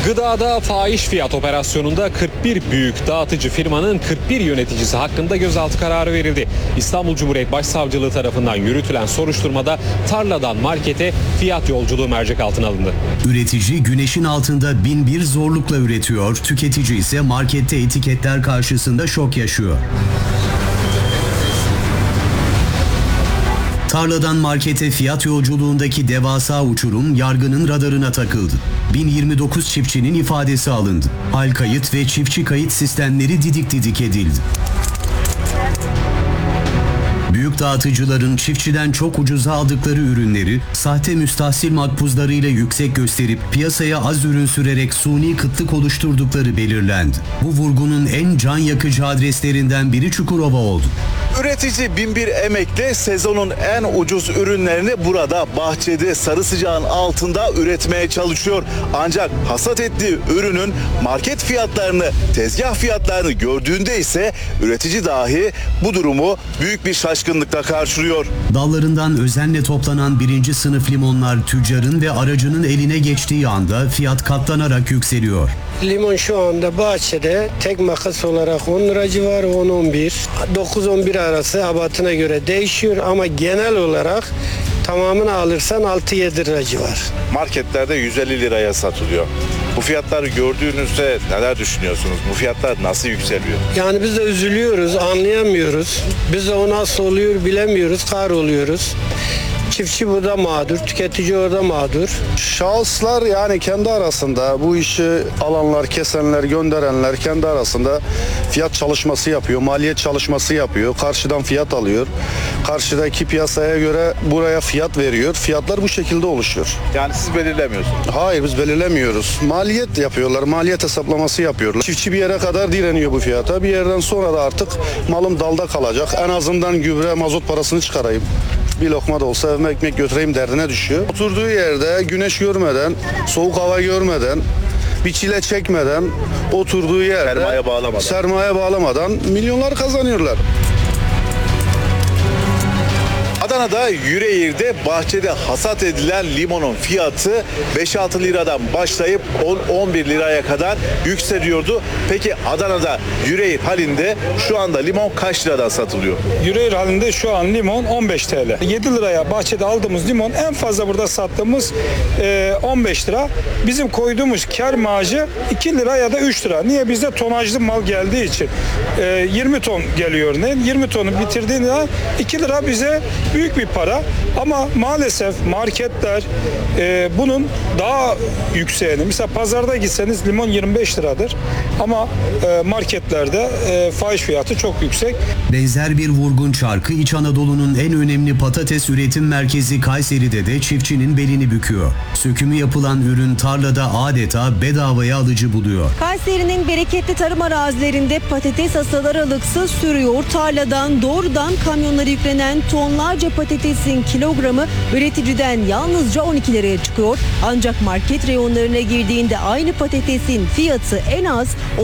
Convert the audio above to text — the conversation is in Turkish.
Gıdada fahiş fiyat operasyonunda 41 büyük dağıtıcı firmanın 41 yöneticisi hakkında gözaltı kararı verildi. İstanbul Cumhuriyet Başsavcılığı tarafından yürütülen soruşturmada tarladan markete fiyat yolculuğu mercek altına alındı. Üretici güneşin altında bin bir zorlukla üretiyor, tüketici ise markette etiketler karşısında şok yaşıyor. Tarladan markete fiyat yolculuğundaki devasa uçurum yargının radarına takıldı. 1029 çiftçinin ifadesi alındı. Hal kayıt ve çiftçi kayıt sistemleri didik didik edildi. Büyük dağıtıcıların çiftçiden çok ucuza aldıkları ürünleri sahte müstahsil makbuzlarıyla yüksek gösterip piyasaya az ürün sürerek suni kıtlık oluşturdukları belirlendi. Bu vurgunun en can yakıcı adreslerinden biri Çukurova oldu. Üretici binbir emekle sezonun en ucuz ürünlerini burada bahçede sarı sıcağın altında üretmeye çalışıyor. Ancak hasat ettiği ürünün market fiyatlarını, tezgah fiyatlarını gördüğünde ise üretici dahi bu durumu büyük bir şaşkınlıkla karşılıyor. Dallarından özenle toplanan birinci sınıf limonlar tüccarın ve aracının eline geçtiği anda fiyat katlanarak yükseliyor. Limon şu anda bahçede tek makas olarak 10 lira civarı, 10-11, 9-11 arası abatına göre değişiyor ama genel olarak tamamını alırsan 6-7 lira civar. Marketlerde 150 liraya satılıyor. Bu fiyatları gördüğünüzde neler düşünüyorsunuz? Bu fiyatlar nasıl yükseliyor? Yani biz de üzülüyoruz, anlayamıyoruz. Biz de o nasıl oluyor bilemiyoruz, kahroluyoruz. Çiftçi burada mağdur, tüketici orada mağdur. Şahıslar yani kendi arasında bu işi alanlar, kesenler, gönderenler kendi arasında fiyat çalışması yapıyor, maliyet çalışması yapıyor. Karşıdan fiyat alıyor. Karşıdaki piyasaya göre buraya fiyat veriyor. Fiyatlar bu şekilde oluşuyor. Yani siz belirlemiyorsunuz. Hayır, biz belirlemiyoruz. Maliyet yapıyorlar, maliyet hesaplaması yapıyorlar. Çiftçi bir yere kadar direniyor bu fiyata. Bir yerden sonra da artık malım dalda kalacak. En azından gübre, mazot parasını çıkarayım. Bir lokma da olsa evime ekmek götüreyim derdine düşüyor. Oturduğu yerde güneş görmeden, soğuk hava görmeden, bir çile çekmeden oturduğu yerde sermaye bağlamadan milyonlar kazanıyorlar. Adana'da Yüreğir'de bahçede hasat edilen limonun fiyatı 5-6 liradan başlayıp 10-11 liraya kadar yükseliyordu. Peki Adana'da Yüreğir halinde şu anda limon kaç liradan satılıyor? Yüreğir halinde şu an limon 15 TL. 7 liraya bahçede aldığımız limon en fazla burada sattığımız 15 lira. Bizim koyduğumuz kar marjı 2 lira ya da 3 lira. Niye? Bizde tonajlı mal geldiği için 20 ton geliyor örneğin. 20 tonu bitirdiğinde 2 lira bize büyük bir para ama maalesef marketler bunun daha yükseğini, mesela pazarda gitseniz limon 25 liradır ama marketlerde fahiş fiyatı çok yüksek. Benzer bir vurgun çarkı İç Anadolu'nun en önemli patates üretim merkezi Kayseri'de de çiftçinin belini büküyor. Sökümü yapılan ürün tarlada adeta bedavaya alıcı buluyor. Kayseri'nin bereketli tarım arazilerinde patates hasalar alıksız sürüyor. Tarladan doğrudan kamyonlara yüklenen tonlarca patatesin kilogramı üreticiden yalnızca 12 liraya çıkıyor. Ancak market reyonlarına girdiğinde aynı patatesin fiyatı en az